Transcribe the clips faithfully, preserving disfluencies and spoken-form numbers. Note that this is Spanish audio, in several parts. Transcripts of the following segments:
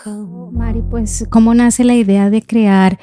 Mari, pues, ¿cómo nace la idea de crear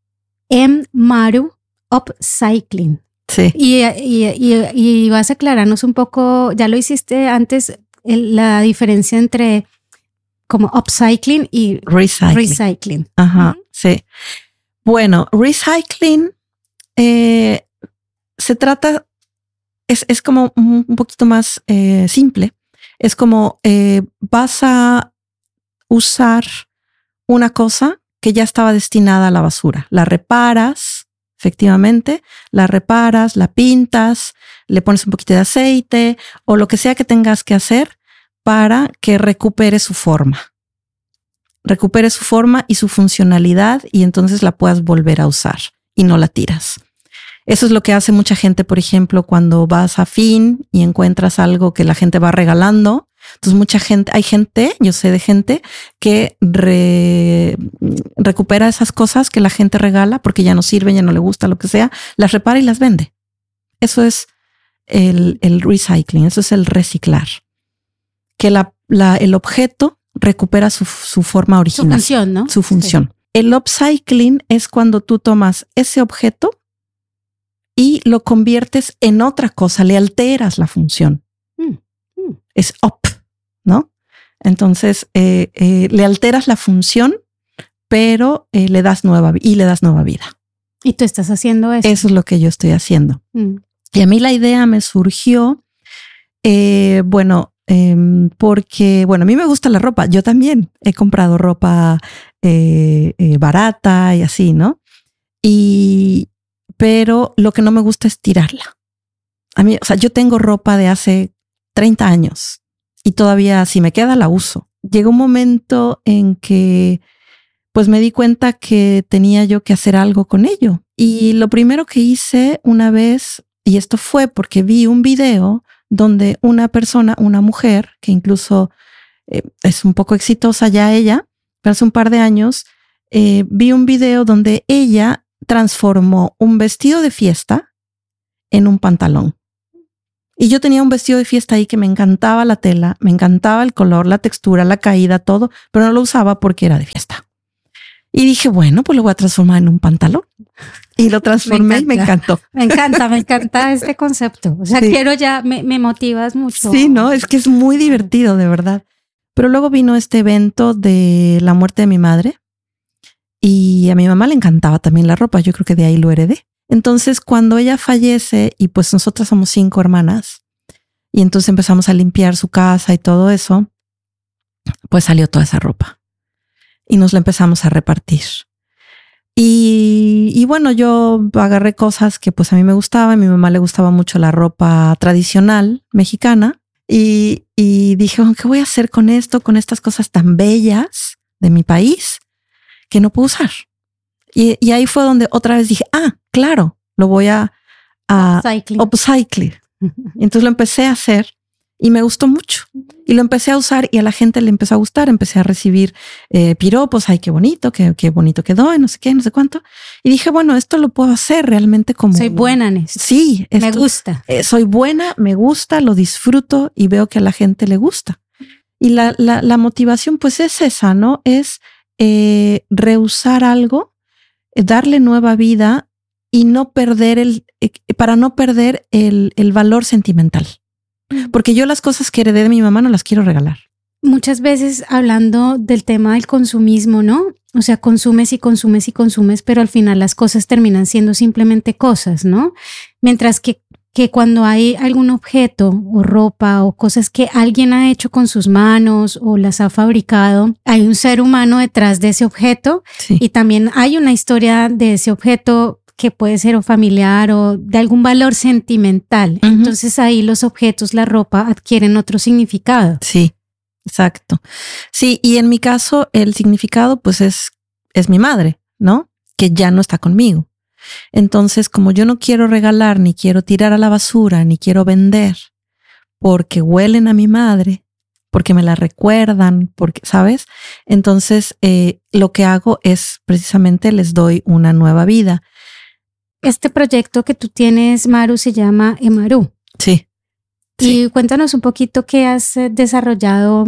M-Maru Upcycling? Sí. Y, y, y, y vas a aclararnos un poco, ya lo hiciste antes, el, la diferencia entre como upcycling y recycling. recycling. Ajá, Uh-huh. sí. Bueno, recycling eh, se trata, es, es como un, un poquito más eh, simple. Es como eh, vas a usar una cosa que ya estaba destinada a la basura. La reparas, efectivamente, la reparas, la pintas, le pones un poquito de aceite o lo que sea que tengas que hacer para que recupere su forma. Recupere su forma y su funcionalidad y entonces la puedas volver a usar y no la tiras. Eso es lo que hace mucha gente, por ejemplo, cuando vas a Fin y encuentras algo que la gente va regalando. Entonces mucha gente, hay gente, yo sé de gente que re, recupera esas cosas que la gente regala porque ya no sirven, ya no le gusta, lo que sea, las repara y las vende. Eso es el, el recycling, eso es el reciclar. Que la, la, el objeto recupera su, su forma original. Su función, ¿no? Su función. Sí. El upcycling es cuando tú tomas ese objeto y lo conviertes en otra cosa, le alteras la función. Mm. Mm. Es up, ¿no? Entonces, eh, eh, le alteras la función, pero eh, le das nueva y le das nueva vida. ¿Y tú estás haciendo eso? Eso es lo que yo estoy haciendo. Mm. Y a mí la idea me surgió, eh, bueno, eh, porque, bueno, a mí me gusta la ropa. Yo también he comprado ropa eh, eh, barata y así, ¿no? Y pero lo que no me gusta es tirarla. A mí, o sea, yo tengo ropa de hace treinta años y todavía si me queda la uso. Llegó un momento en que pues me di cuenta que tenía yo que hacer algo con ello. Y lo primero que hice una vez, y esto fue porque vi un video donde una persona, una mujer, que incluso eh, es un poco exitosa ya ella, pero hace un par de años, eh, vi un video donde ella transformó un vestido de fiesta en un pantalón. Y yo tenía un vestido de fiesta ahí que me encantaba la tela, me encantaba el color, la textura, la caída, todo, pero no lo usaba porque era de fiesta. Y dije, bueno, pues lo voy a transformar en un pantalón. Y lo transformé y me encantó. Me encanta, me encanta este concepto. O sea, sí. quiero ya, me, me motivas mucho. Sí, no, es que es muy divertido, de verdad. Pero luego vino este evento de la muerte de mi madre. Y a mi mamá le encantaba también la ropa. Yo creo que de ahí lo heredé. Entonces, cuando ella fallece, y pues nosotras somos cinco hermanas, y entonces empezamos a limpiar su casa y todo eso, pues salió toda esa ropa. Y nos la empezamos a repartir. Y, y bueno, yo agarré cosas que pues a mí me gustaban. A mi mamá le gustaba mucho la ropa tradicional mexicana. Y, y dije, ¿qué voy a hacer con esto? Con estas cosas tan bellas de mi país que no puedo usar. Y, y ahí fue donde otra vez dije, ah, claro, lo voy a, a upcycling. upcycling. Entonces lo empecé a hacer y me gustó mucho. Y lo empecé a usar y a la gente le empezó a gustar. Empecé a recibir eh, piropos, ay, qué bonito, qué, qué bonito quedó, no sé qué, no sé cuánto. Y dije, bueno, esto lo puedo hacer realmente como... Soy buena en esto. Sí. Esto, me gusta. Eh, soy buena, me gusta, lo disfruto y veo que a la gente le gusta. Y la, la, la motivación pues es esa, ¿no? Es eh, reusar algo, eh, darle nueva vida y no perder el... Eh, para no perder el, el valor sentimental. Porque yo las cosas que heredé de mi mamá no las quiero regalar. Muchas veces hablando del tema del consumismo, ¿no? O sea, consumes y consumes y consumes, pero al final las cosas terminan siendo simplemente cosas, ¿no? Mientras que, que cuando hay algún objeto o ropa o cosas que alguien ha hecho con sus manos o las ha fabricado, hay un ser humano detrás de ese objeto. Sí. Y también hay una historia de ese objeto que puede ser o familiar o de algún valor sentimental. Uh-huh. Entonces ahí los objetos, la ropa adquieren otro significado. Sí, exacto. Sí, y en mi caso el significado pues es, es mi madre, ¿no? Que ya no está conmigo. Entonces, como yo no quiero regalar, ni quiero tirar a la basura, ni quiero vender, porque huelen a mi madre, porque me la recuerdan, porque, ¿sabes? Entonces, eh, lo que hago es precisamente les doy una nueva vida. Este proyecto que tú tienes, Maru, se llama M-Maru. Sí. Y sí. cuéntanos un poquito qué has desarrollado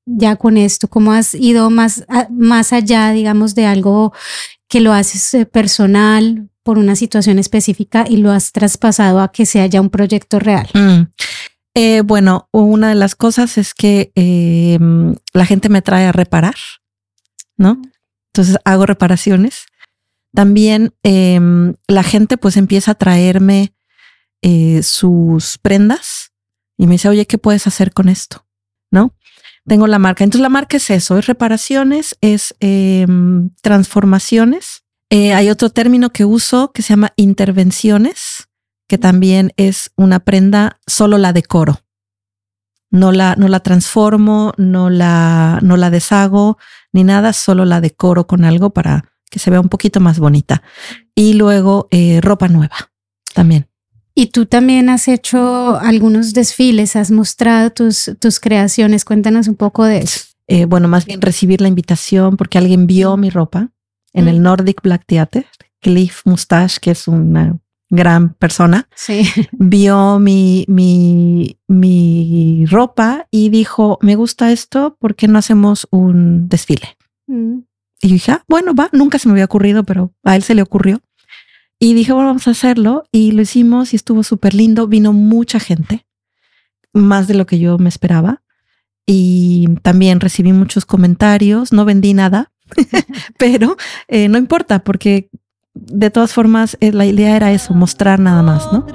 ya con esto? ¿Cómo has ido más, a, más allá, digamos, de algo que lo haces eh, personal por una situación específica y lo has traspasado a que sea ya un proyecto real? Mm. Eh, bueno, una de las cosas es que eh, la gente me trae a reparar, ¿no? Entonces hago reparaciones. También eh, la gente pues empieza a traerme eh, sus prendas y me dice, oye, ¿qué puedes hacer con esto? ¿No? Tengo la marca. Entonces la marca es eso, es reparaciones, es eh, transformaciones. Eh, hay otro término que uso que se llama intervenciones, que también es una prenda, solo la decoro. No la, no la transformo, no la, no la deshago ni nada, solo la decoro con algo para que se vea un poquito más bonita. Y luego eh, ropa nueva también. Y tú también has hecho algunos desfiles, has mostrado tus, tus creaciones. Cuéntanos un poco de eso. Eh, bueno, más bien recibir la invitación porque alguien vio mi ropa en mm. el Nordic Black Theater. Cliff Mustache, que es una gran persona, sí. vio mi, mi, mi ropa y dijo, me gusta esto, ¿por qué no hacemos un desfile? Mm. Y yo dije, ah, bueno, va, nunca se me había ocurrido, pero a él se le ocurrió. Y dije, bueno, vamos a hacerlo. Y lo hicimos y estuvo súper lindo. Vino mucha gente, más de lo que yo me esperaba. Y también recibí muchos comentarios. No vendí nada, pero eh, no importa porque de todas formas, la idea era eso, mostrar nada más, ¿no?